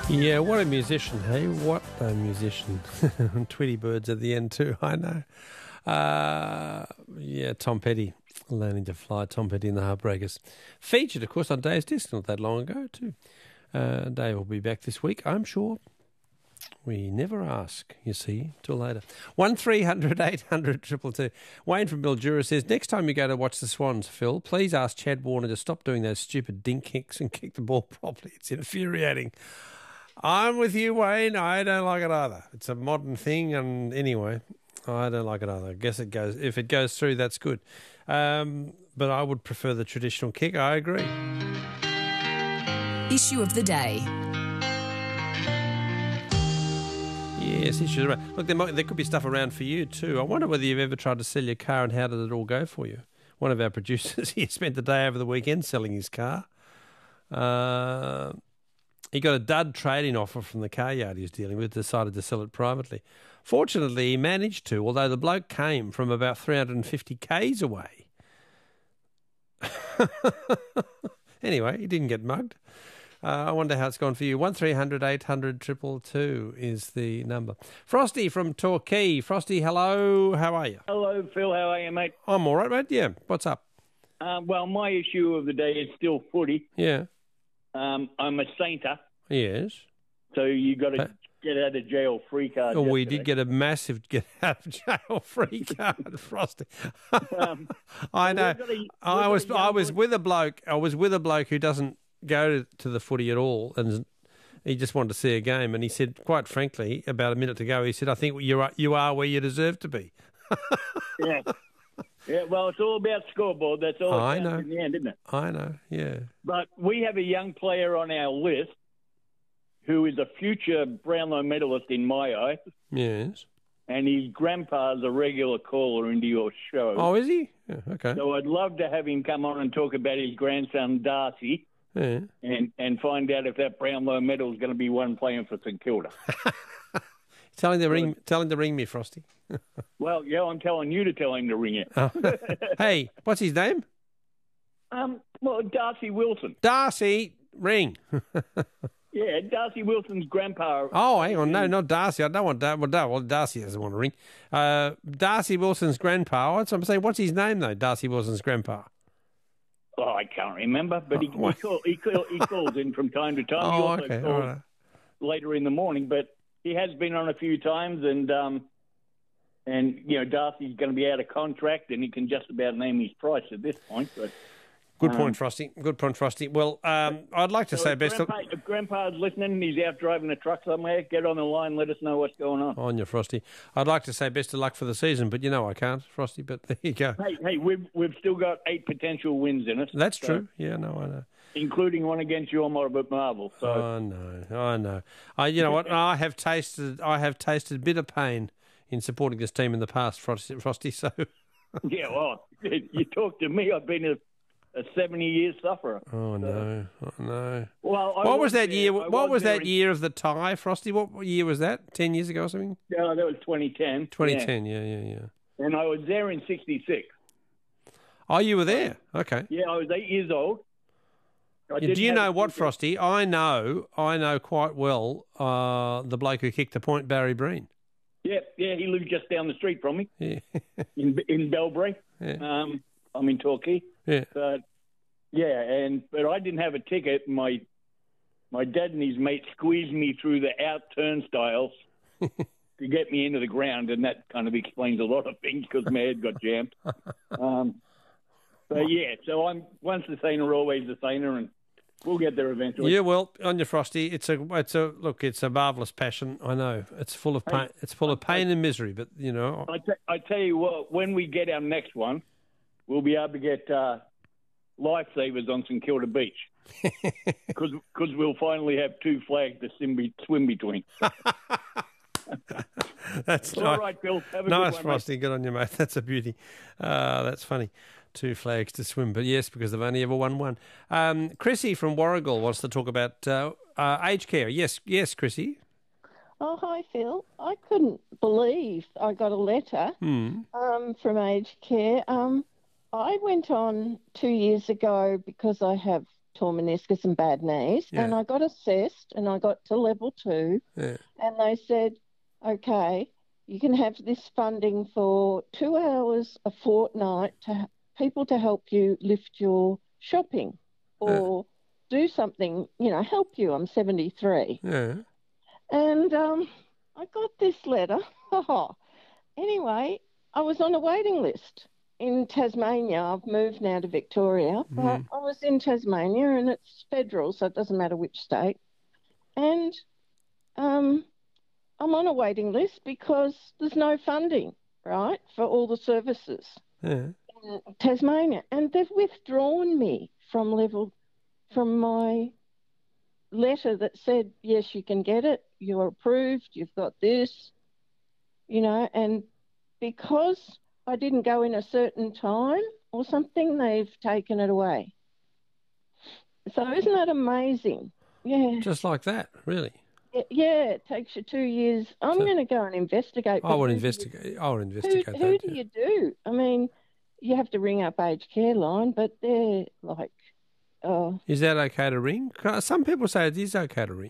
Yeah, what a musician, hey? What a musician. Tweety birds at the end too, I know. Yeah, Tom Petty, Learning to Fly, Tom Petty and the Heartbreakers. Featured, of course, on Dave's Disc not that long ago too. Dave will be back this week, I'm sure. We never ask, you see, till later. 1300 800 222. Wayne from Mildura says, next time you go to watch the Swans, Phil, please ask Chad Warner to stop doing those stupid dink kicks and kick the ball properly. It's infuriating. I'm with you, Wayne. I don't like it either. It's a modern thing, and anyway, I don't like it either. I guess it goes. If it goes through, that's good. But I would prefer the traditional kick. I agree. Issue of the day. Yes, issues around. Look, there could be stuff around for you too. I wonder whether you've ever tried to sell your car and how did it all go for you? One of our producers, he spent the day over the weekend selling his car. He got a dud trade-in offer from the car yard he was dealing with, decided to sell it privately. Fortunately, he managed to, although the bloke came from about 350 k's away. Anyway, he didn't get mugged. I wonder how it's gone for you. 1300 800 222 is the number. Frosty from Torquay. Frosty, hello. How are you? Hello, Phil. How are you, mate? I'm all right, mate. Yeah. What's up? Well, my issue of the day is still footy. Yeah. I'm a sainter. Yes. So you got to get out of jail free card. Oh, we yesterday. did get a massive get out of jail free card, Frosty. I know. I was with a bloke. I was with a bloke who doesn't go to the footy at all, and he just wanted to see a game. And he said, quite frankly, about a minute to go, he said, "I think you are where you deserve to be." Yeah. Yeah, well, it's all about scoreboard. That's all it counts in the end, isn't it? I know, yeah. But we have a young player on our list who is a future Brownlow medalist in my eye. Yes. And his grandpa's a regular caller into your show. Oh, is he? Yeah, okay. So I'd love to have him come on and talk about his grandson, Darcy, and find out if that Brownlow medal is going to be won playing for St Kilda. Tell him to ring me, Frosty. Well, yeah, I'm telling you to tell him to ring it. Oh. Hey, what's his name? Well, Darcy Wilson. Darcy, ring. Yeah, Darcy Wilson's grandpa. Oh, hang on. No, not Darcy. I don't want that. Well, Darcy doesn't want to ring. Darcy Wilson's grandpa. I'm saying, what's his name, though, Darcy Wilson's grandpa? Oh, I can't remember, but he calls in from time to time. Oh, he also okay. calls Right. later in the morning, but he has been on a few times, and you know, Darcy's going to be out of contract, and he can just about name his price at this point. But good point, Frosty. Good point, Frosty. Well, I'd like to say best. If Grandpa's listening and he's out driving a truck somewhere, get on the line. Let us know what's going on. On you, Frosty. I'd like to say best of luck for the season, but you know I can't, Frosty. But there you go. Hey, we've still got 8 potential wins in us. That's true. Yeah, no, I know. Including one against your Moribut Marvel. So. I know. You know what? I have tasted bitter pain in supporting this team in the past, Frosty. So. Yeah, well, you talk to me. I've been a 70-year sufferer. Oh no! Well, what was that year? What was that year of the tie, Frosty? What year was that? 10 years ago or something? No, that was 2010. 2010. Yeah. And I was there in '66. Oh, you were there? Okay. Yeah, I was 8 years old. Do you know what, Frosty? I know quite well the bloke who kicked the point, Barry Breen. Yeah, he lives just down the street from me. Yeah. in Belbury. Yeah. I'm in Torquay. Yeah. But I didn't have a ticket. My dad and his mate squeezed me through the out turnstiles to get me into the ground, and that kind of explains a lot of things because my head got jammed. So I'm once the saner, always the saner, and we'll get there eventually. Yeah, well, on your Frosty, it's a marvellous passion. I know it's full of pain. It's full of pain and misery, but you know. I tell you what, when we get our next one, we'll be able to get lifesavers on St Kilda Beach because we'll finally have 2 flags to swim between. That's all right, Phil. Have a nice, good one, Frosty. Good on you, mate. That's a beauty. That's funny. 2 flags to swim, but yes, because they've only ever won one. Chrissy from Warragul wants to talk about aged care. Yes, Chrissy. Oh, hi, Phil. I couldn't believe I got a letter from aged care. I went on 2 years ago because I have torn meniscus and bad knees, Yeah. and I got assessed, and I got to level 2, Yeah. and they said, okay, you can have this funding for 2 hours a fortnight to people to help you lift your shopping or do something, help you. I'm 73. Yeah. And I got this letter. Anyway, I was on a waiting list in Tasmania. I've moved now to Victoria, but I was in Tasmania, and it's federal, so it doesn't matter which state. And I'm on a waiting list because there's no funding, right, for all the services Yeah. in Tasmania. And they've withdrawn me from my letter that said, yes, you can get it, you're approved, you've got this, and because I didn't go in a certain time or something, they've taken it away. So isn't that amazing? Yeah. Just like that, really. Yeah, it takes you 2 years. I'm going to go and investigate. I would investigate. I would investigate that. Who do you do? I mean, you have to ring up Aged Care Line, but they're like, Is that okay to ring? Some people say it is okay to ring.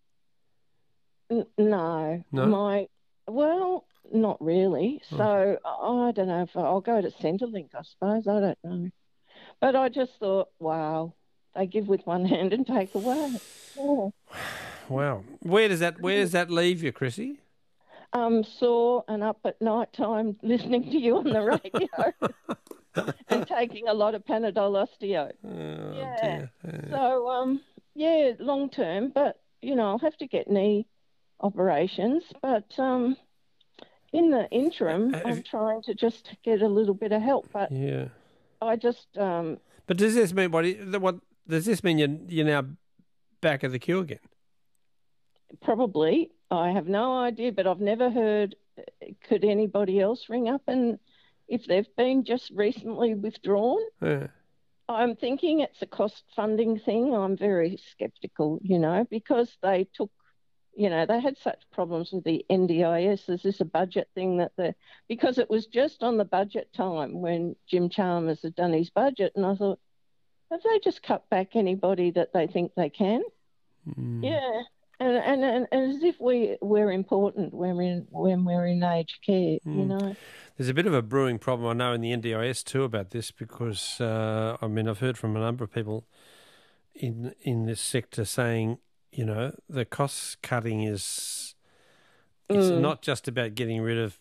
No. No? Well, not really. So I don't know if I'll go to Centrelink, I suppose. I don't know. But I just thought, wow, they give with one hand and take away. Yeah. Wow. Where does that leave you, Chrissy? I'm sore and up at night time listening to you on the radio and taking a lot of Panadol Osteo. Oh, Yeah. dear. So, long term, but, I'll have to get knee operations. But in the interim, I'm trying to just get a little bit of help. But yeah. I just... But does this mean what does this mean you're now back at the queue again? Probably. I have no idea, but I've never heard, could anybody else ring up and if they've been just recently withdrawn? Yeah. I'm thinking it's a cost funding thing. I'm very sceptical, because they took, they had such problems with the NDIS. Is this a budget thing because it was just on the budget time when Jim Chalmers had done his budget, and I thought, have they just cut back anybody that they think they can? Yeah. And as if we're important when we're in aged care, There's a bit of a brewing problem, I know, in the NDIS too about this because, I've heard from a number of people in this sector saying, the cost cutting is it's not just about getting rid of,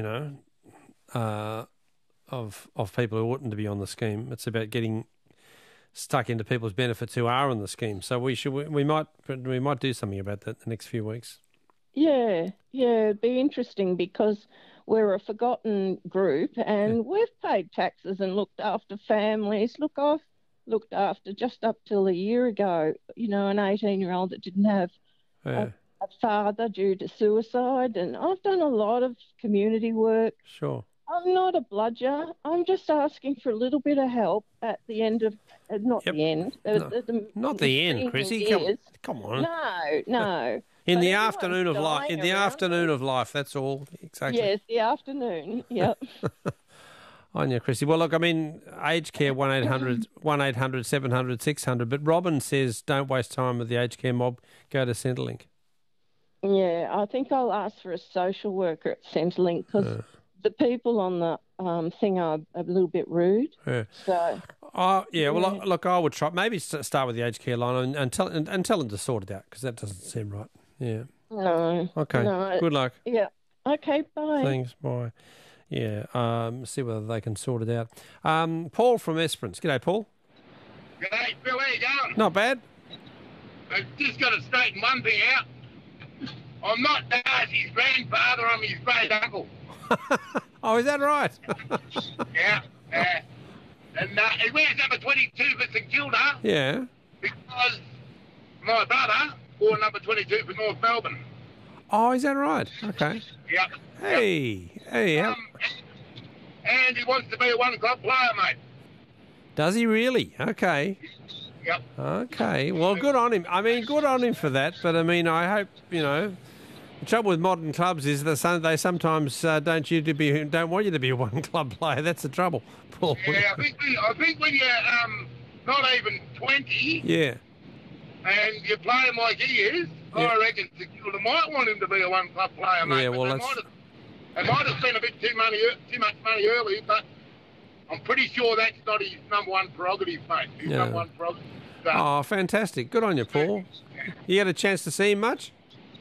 of people who oughtn't to be on the scheme. It's about getting stuck into people's benefits who are on the scheme. So we might do something about that in the next few weeks. Yeah, it'd be interesting because we're a forgotten group and we've paid taxes and looked after families. Look, I've looked after just up till a year ago, an 18-year-old that didn't have a father due to suicide, and I've done a lot of community work. Sure. I'm not a bludger. I'm just asking for a little bit of help at the end of, not the end. Not the end, Chrissy. Come on. No. In the afternoon of life. In the afternoon of life. That's all. Exactly. Yes, the afternoon. Yep. I know, Chrissy. Well, look, aged care 1-800 700 600. But Robin says, don't waste time with the aged care mob. Go to Centrelink. Yeah, I think I'll ask for a social worker at Centrelink because the people on the thing are a little bit rude. Yeah. So. Oh, yeah. Well, look, I would try. Maybe start with the aged care line and tell them to sort it out because that doesn't seem right. Yeah. No. Okay. No. Good luck. Yeah. Okay. Bye. Thanks. Bye. Yeah. See whether they can sort it out. Paul from Esperance. G'day, Paul. G'day, Phil. How you going? Not bad. I've just got to straighten one thing out. I'm not Darcy's grandfather. I'm his great uncle. Oh, is that right? Yeah. And he wears number 22 for St Kilda. Yeah. Because my brother wore number 22 for North Melbourne. Oh, is that right? Okay. Yep. Hey. And he wants to be a one-club player, mate. Does he really? Okay. Yep. Okay. Well, good on him. Good on him for that. But, I hope, the trouble with modern clubs is that they sometimes don't want you to be a one-club player. That's the trouble, Paul. Yeah, I think when you not even 20, Yeah. and you play him like he is, Yeah. I reckon St Kilda might want him to be a one-club player, mate. Yeah, but well, they might have spent a bit too much money early, but I'm pretty sure that's not his number one prerogative, mate. His Yeah. number one prerogative. So, Oh, fantastic. Good on you, Paul. You had a chance to see him much?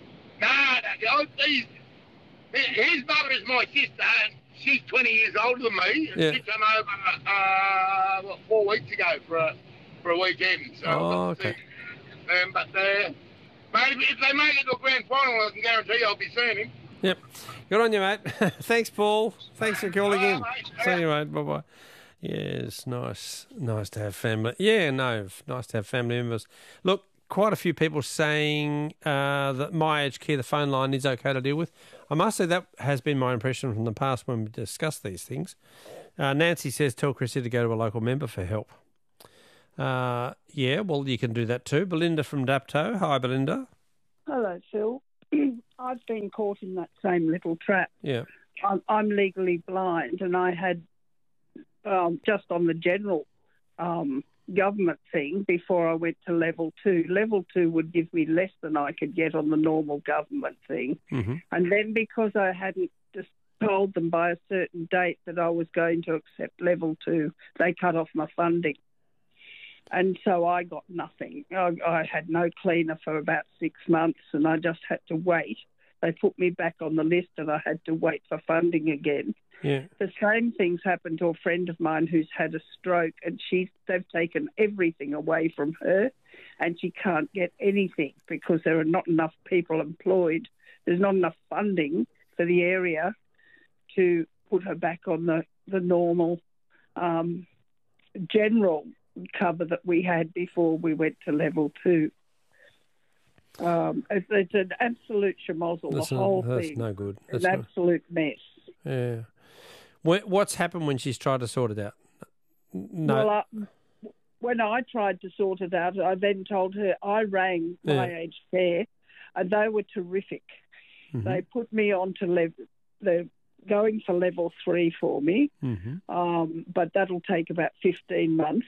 his mother is my sister, and she's 20 years older than me. And Yeah. she came over 4 weeks ago for a weekend. So Oh, I've got to okay. see them. But maybe if they make it to a grand final, I can guarantee I'll be seeing him. Yep. Good on you, mate. Thanks, Paul. Thanks for calling in. Mate. See you, mate. Bye-bye. Yes, nice to have family. Yeah, no, nice to have family members. Look, quite a few people saying that My Aged Care, the phone line, is okay to deal with. I must say that has been my impression from the past when we discussed these things. Nancy says, tell Chrissy to go to a local member for help. Yeah, well, you can do that too. Belinda from Dapto. Hi, Belinda. Hello, Phil. I've been caught in that same little trap. Yeah. I'm legally blind, and I had just on the general government thing before I went to level 2. Level 2 would give me less than I could get on the normal government thing. Mm-hmm. And then because I hadn't just told them by a certain date that I was going to accept level 2, they cut off my funding. And so I got nothing. I had no cleaner for about 6 months, and I just had to wait. They put me back on the list, and I had to wait for funding again. Yeah. The same things happened to a friend of mine who's had a stroke, and they've taken everything away from her, and she can't get anything because there are not enough people employed. There's not enough funding for the area to put her back on the normal general cover that we had before we went to level 2. It's an absolute schmozzle, the whole thing. That's no good. An absolute mess. Yeah. What's happened when she's tried to sort it out? No. Well, when I tried to sort it out, I then told her I rang My Aged Care, and they were terrific. Mm-hmm. They put me on to they're going for level 3 for me, Mm-hmm. but that'll take about 15 months.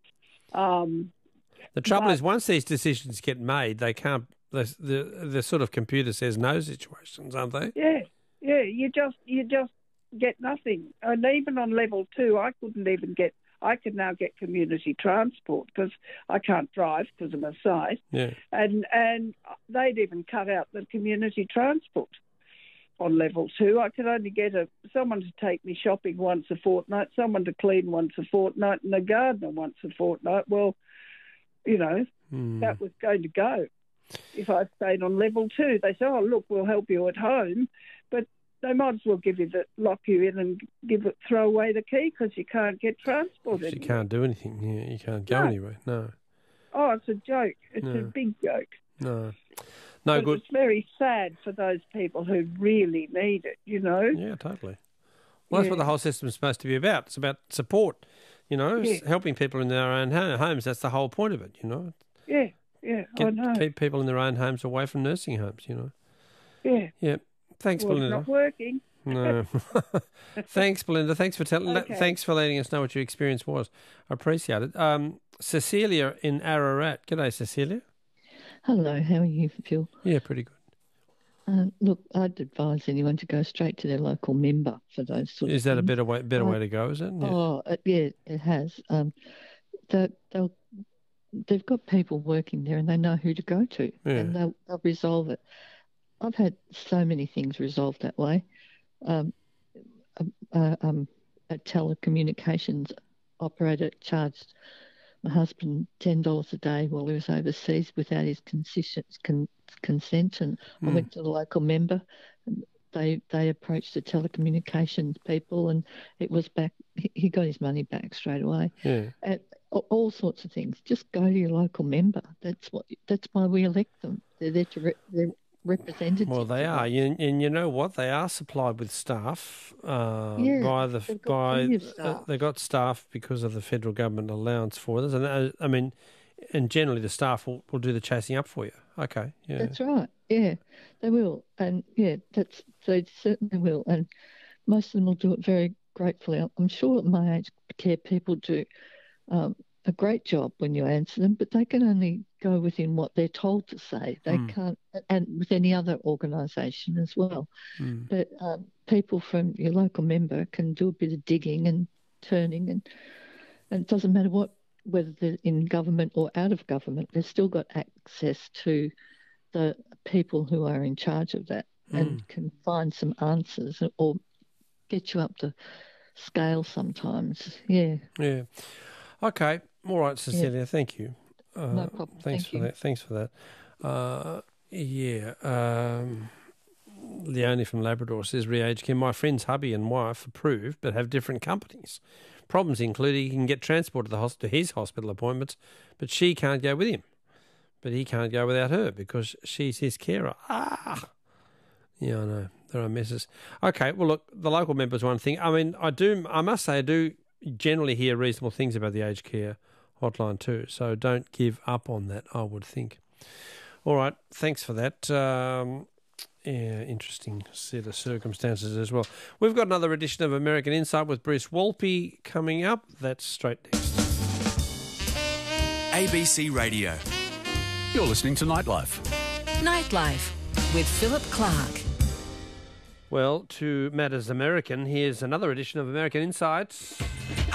The trouble is, once these decisions get made, they can't. The sort of computer says no situations, aren't they? Yeah. You just get nothing. And even on level 2, I couldn't even get. I can now get community transport because I can't drive because of my sight. Yeah. And they'd even cut out the community transport on level 2. I could only get someone to take me shopping once a fortnight, someone to clean once a fortnight, and a gardener once a fortnight. Well, that was going to go if I stayed on level 2. They said, oh, look, we'll help you at home, but they might as well lock you in and throw away the key because you can't get transport anymore. You can't do anything. Yeah, you can't go anywhere. No. Oh, it's a joke. It's a big joke. No but good. It's very sad for those people who really need it, Yeah, totally. Well, that's what the whole system's supposed to be about. It's about support, helping people in their own homes. That's the whole point of it, Yeah, I know. Keep people in their own homes away from nursing homes, Yeah. Yeah. Thanks, Well, Belinda. it's not working. No. Thanks, Belinda. Thanks for Okay. Thanks for letting us know what your experience was. I appreciate it. Cecilia in Ararat. G'day, Cecilia. Hello, how are you, Phil? Yeah, pretty good. Look, I'd advise anyone to go straight to their local member for those sort of Is that a things. better way to go, is it? Yeah. Oh, yeah, it has. They've got people working there and they know who to go to, and they'll resolve it. I've had so many things resolved that way. A telecommunications operator charged my husband $10 a day while he was overseas without his consent, and I went to the local member. And they approached the telecommunications people, and it was back. He got his money back straight away. Yeah. And all sorts of things. Just go to your local member. That's why we elect them. They're there to they're representatives. Well, they are, and you know what? They are supplied with staff they've got staff. They got staff because of the federal government allowance for this, and generally the staff will do the chasing up for you. Okay, yeah, That's right. Yeah, they will, and they certainly will, and most of them will do it very gratefully. I'm sure My Aged Care people do a great job when you answer them, but they can only go within what they're told to say. They can't, and with any other organisation as well. But people from your local member can do a bit of digging and turning, and it doesn't matter whether they're in government or out of government, they've still got access to the people who are in charge of that and can find some answers or get you up to scale sometimes. Yeah. Yeah. Okay. All right, Cecilia. Yeah. Thank you. No problem. Thanks for that. Thanks for that. Leonie from Labrador says, re-age care. My friend's hubby and wife approved but have different companies. Problems include he can get transport to his hospital appointments, but she can't go with him. But he can't go without her because she's his carer. Yeah, I know. There are messes. Okay, well, look, the local member's one thing. I mean, I must say I do generally hear reasonable things about the aged care hotline too, so don't give up on that, I would think. All right, thanks for that. Interesting set of circumstances as well. We've got another edition of American Insight with Bruce Wolpe coming up. That's straight next. ABC Radio. You're listening to Nightlife. Nightlife with Philip Clark. Well, to matters American, here's another edition of American Insights.